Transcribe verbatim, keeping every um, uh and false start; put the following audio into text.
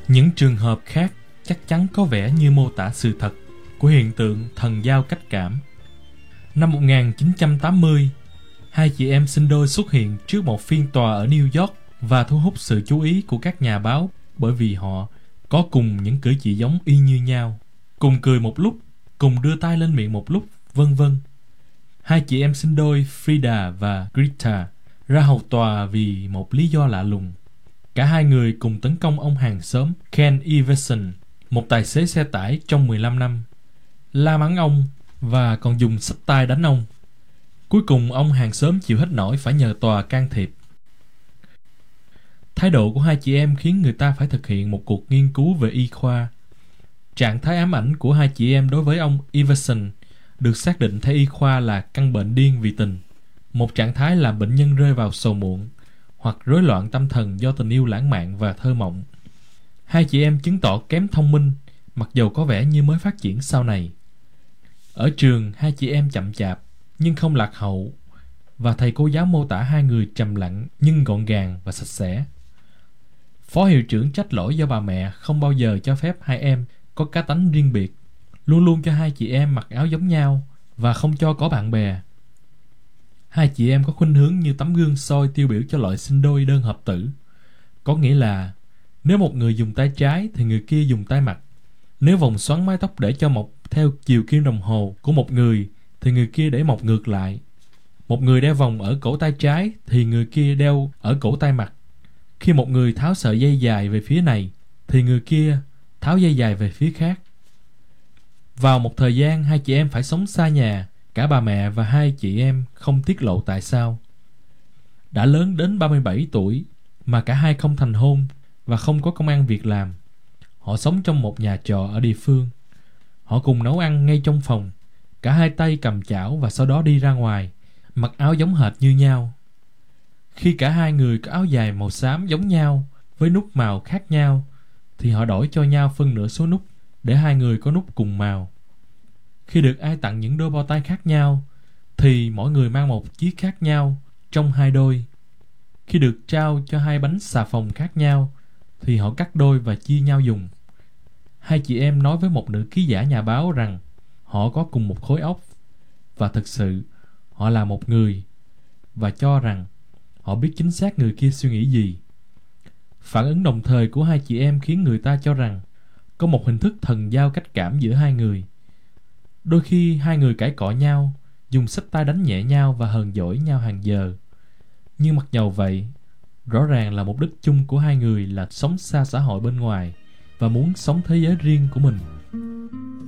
Những trường hợp khác chắc chắn có vẻ như mô tả sự thật của hiện tượng thần giao cách cảm. Năm một nghìn chín trăm tám mươi, hai chị em sinh đôi xuất hiện trước một phiên tòa ở New York và thu hút sự chú ý của các nhà báo bởi vì họ có cùng những cử chỉ giống y như nhau, cùng cười một lúc, cùng đưa tay lên miệng một lúc, vân vân. Hai chị em sinh đôi Frida và Greta ra hầu tòa vì một lý do lạ lùng. Cả hai người cùng tấn công ông hàng xóm Ken Iverson, một tài xế xe tải trong mười lăm năm, la mắng ông và còn dùng xách tay đánh ông. Cuối cùng ông hàng xóm chịu hết nổi phải nhờ tòa can thiệp. Thái độ của hai chị em khiến người ta phải thực hiện một cuộc nghiên cứu về y khoa. Trạng thái ám ảnh của hai chị em đối với ông Iverson được xác định theo y khoa là căn bệnh điên vì tình, một trạng thái làm bệnh nhân rơi vào sầu muộn hoặc rối loạn tâm thần do tình yêu lãng mạn và thơ mộng. Hai chị em chứng tỏ kém thông minh, mặc dầu có vẻ như mới phát triển sau này. Ở trường, hai chị em chậm chạp nhưng không lạc hậu, và thầy cô giáo mô tả hai người trầm lặng nhưng gọn gàng và sạch sẽ. Phó hiệu trưởng trách lỗi do bà mẹ không bao giờ cho phép hai em có cá tánh riêng biệt, luôn luôn cho hai chị em mặc áo giống nhau và không cho có bạn bè. Hai chị em có khuynh hướng như tấm gương soi tiêu biểu cho loại sinh đôi đơn hợp tử, có nghĩa là nếu một người dùng tay trái thì người kia dùng tay mặt. Nếu vòng xoắn mái tóc để cho mọc theo chiều kim đồng hồ của một người thì người kia để mọc ngược lại. Một người đeo vòng ở cổ tay trái thì người kia đeo ở cổ tay mặt. Khi một người tháo sợi dây dài về phía này thì người kia tháo dây dài về phía khác. Vào một thời gian, hai chị em phải sống xa nhà. Cả bà mẹ và hai chị em không tiết lộ tại sao. Đã lớn đến ba mươi bảy tuổi mà cả hai không thành hôn và không có công ăn việc làm. Họ sống trong một nhà trọ ở địa phương. Họ cùng nấu ăn ngay trong phòng. Cả hai tay cầm chảo và sau đó đi ra ngoài, mặc áo giống hệt như nhau. Khi cả hai người có áo dài màu xám giống nhau với nút màu khác nhau thì họ đổi cho nhau phân nửa số nút để hai người có nút cùng màu. Khi được ai tặng những đôi bao tay khác nhau thì mỗi người mang một chiếc khác nhau trong hai đôi. Khi được trao cho hai bánh xà phòng khác nhau thì họ cắt đôi và chia nhau dùng. Hai chị em nói với một nữ ký giả nhà báo rằng họ có cùng một khối óc, và thực sự họ là một người, và cho rằng họ biết chính xác người kia suy nghĩ gì. Phản ứng đồng thời của hai chị em khiến người ta cho rằng có một hình thức thần giao cách cảm giữa hai người. Đôi khi hai người cãi cọ nhau, dùng xách tay đánh nhẹ nhau và hờn dỗi nhau hàng giờ. Nhưng mặc dầu vậy, rõ ràng là mục đích chung của hai người là sống xa xã hội bên ngoài và muốn sống thế giới riêng của mình.